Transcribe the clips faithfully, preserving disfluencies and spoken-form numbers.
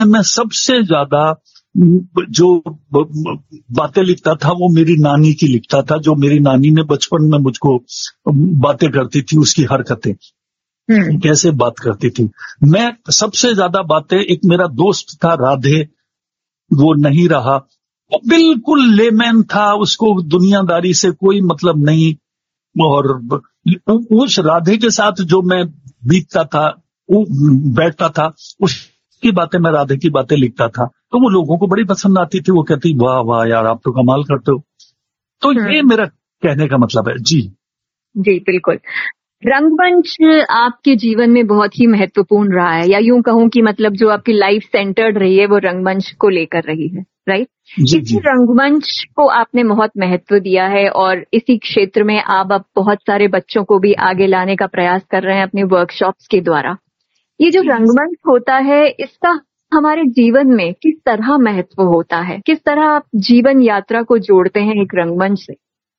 मैं सबसे ज्यादा जो बातें लिखता था वो मेरी नानी की लिखता था, जो मेरी नानी ने बचपन में मुझको बातें करती थी, उसकी हरकतें कैसे बात करती थी। मैं सबसे ज्यादा बातें, एक मेरा दोस्त था राधे, वो नहीं रहा, वो बिल्कुल लेमैन था, उसको दुनियादारी से कोई मतलब नहीं, और उस राधे के साथ जो मैं बीतता था, वो बैठता था, उसकी बातें, मैं राधे की बातें लिखता था, तो वो लोगों को बड़ी पसंद आती थी। वो कहती वाह वाह यार, आप तो कमाल करते हो। तो ये मेरा कहने का मतलब है। जी जी बिल्कुल। रंगमंच आपके जीवन में बहुत ही महत्वपूर्ण रहा है, या यूं कहूं कि मतलब जो आपकी लाइफ सेंटर्ड रही है वो रंगमंच को लेकर रही है, राइट? इसी रंगमंच को आपने बहुत महत्व दिया है और इसी क्षेत्र में आप अब बहुत सारे बच्चों को भी आगे लाने का प्रयास कर रहे हैं अपने वर्कशॉप्स के द्वारा। ये जो रंगमंच होता है, इसका हमारे जीवन में किस तरह महत्व होता है? किस तरह आप जीवन यात्रा को जोड़ते हैं एक रंगमंच से?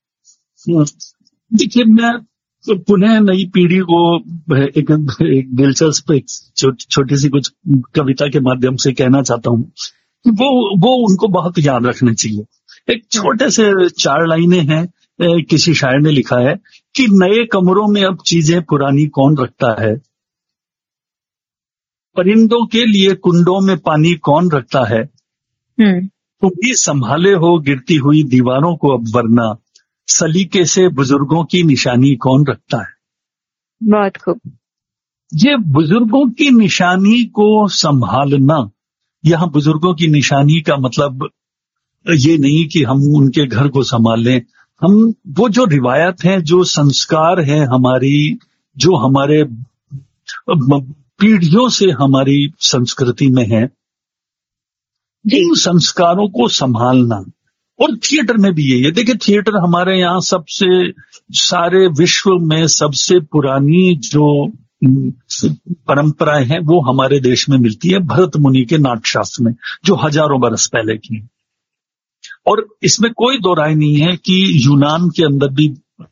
देखिए, मैं तो पुनः नई पीढ़ी को एक, एक दिलचस्प एक छो, छोटी सी कुछ कविता के माध्यम से कहना चाहता हूँ कि वो वो उनको बहुत याद रखना चाहिए। एक छोटे से चार लाइनें हैं, किसी शायर ने लिखा है कि नए कमरों में अब चीजें पुरानी कौन रखता है, परिंदों के लिए कुंडों में पानी कौन रखता है, तुम भी संभाले हो गिरती हुई दीवारों को अब, वरना सलीके से बुजुर्गों की निशानी कौन रखता है। बहुत खूब। ये बुजुर्गों की निशानी को संभालना, यहाँ बुजुर्गों की निशानी का मतलब ये नहीं कि हम उनके घर को संभाल लें, हम वो जो रिवायत है, जो संस्कार है हमारी, जो हमारे पीढ़ियों से हमारी संस्कृति में है, इन संस्कारों को संभालना। और थिएटर में भी यही है। देखिए, थिएटर हमारे यहाँ सबसे, सारे विश्व में सबसे पुरानी जो परंपराएं हैं वो हमारे देश में मिलती है, भरत मुनि के नाट्यशास्त्र में, जो हजारों बरस पहले की है। और इसमें कोई दो राय नहीं है कि यूनान के अंदर भी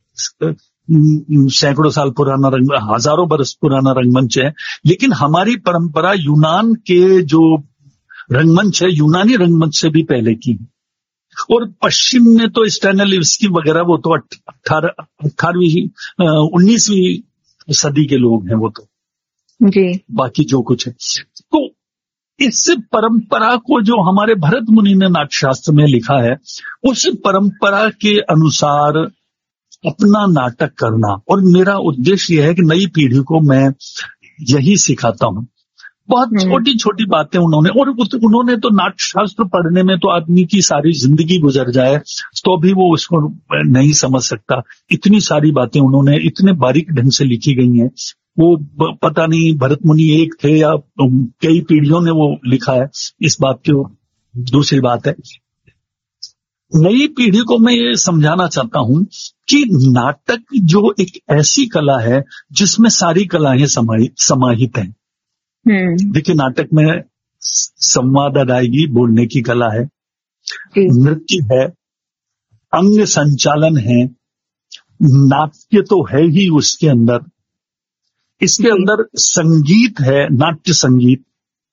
सैकड़ों साल पुराना रंग, हजारों बरस पुराना रंगमंच है, लेकिन हमारी परंपरा यूनान के जो रंगमंच है, यूनानी रंगमंच से भी पहले की है। और पश्चिम में तो स्टैनिस्लैवस्की वगैरह, वो तो अठारह अठारहवीं उन्नीसवीं सदी के लोग हैं, वो तो जी बाकी जो कुछ है। तो इस परंपरा को जो हमारे भरत मुनि ने नाट्यशास्त्र में लिखा है, उस परंपरा के अनुसार अपना नाटक करना। और मेरा उद्देश्य यह है कि नई पीढ़ी को मैं यही सिखाता हूं। बहुत छोटी छोटी बातें उन्होंने, और उन्होंने तो नाट्यशास्त्र पढ़ने में तो आदमी की सारी जिंदगी गुजर जाए तो भी वो उसको नहीं समझ सकता। इतनी सारी बातें उन्होंने इतने बारीक ढंग से लिखी गई हैं। वो पता नहीं भरत मुनि एक थे या कई पीढ़ियों ने वो लिखा है, इस बात की दूसरी बात है। नई पीढ़ी को मैं ये समझाना चाहता हूं कि नाटक जो एक ऐसी कला है जिसमें सारी कलाएं समाहित हैं। देखिए, नाटक में संवाद अदायगी, बोलने की कला है, नृत्य है, अंग संचालन है, नाट्य तो है ही उसके अंदर, इसके अंदर संगीत है, नाट्य संगीत,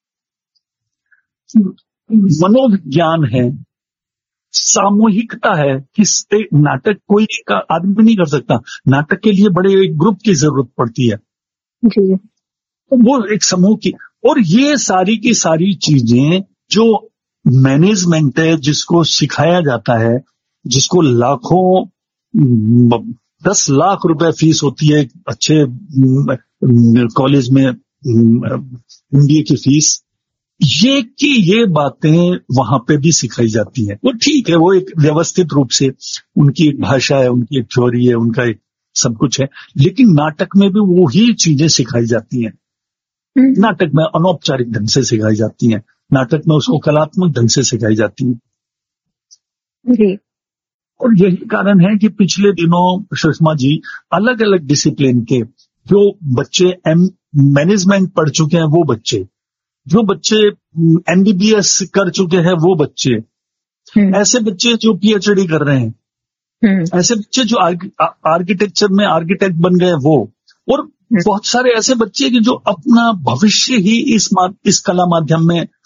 मनोविज्ञान है, सामूहिकता है। किस नाटक कोई का आदमी नहीं कर सकता, नाटक के लिए बड़े एक ग्रुप की जरूरत पड़ती है जी। तो वो एक समूह की, और ये सारी की सारी चीजें जो मैनेजमेंट है, जिसको सिखाया जाता है, जिसको लाखों, दस लाख रुपए फीस होती है अच्छे कॉलेज में, एमबीए की फीस, ये कि ये बातें वहां पे भी सिखाई जाती हैं। वो ठीक है, वो एक व्यवस्थित रूप से, उनकी एक भाषा है, उनकी एक थ्योरी है, उनका एक सब कुछ है, लेकिन नाटक में भी वो ही चीजें सिखाई जाती हैं। नाटक में अनौपचारिक ढंग से सिखाई जाती हैं, नाटक में उसको कलात्मक ढंग से सिखाई जाती है जी। और यही कारण है कि पिछले दिनों सुषमा जी, अलग अलग डिसिप्लिन के जो बच्चे एम मैनेजमेंट पढ़ चुके हैं, वो बच्चे, जो बच्चे एमबीबीएस कर चुके हैं, वो बच्चे, ऐसे बच्चे जो पीएचडी कर रहे हैं, ऐसे बच्चे जो आर्किटेक्चर में आर्किटेक्ट बन गए, वो, और बहुत सारे ऐसे बच्चे कि जो अपना भविष्य ही इस इस कला माध्यम में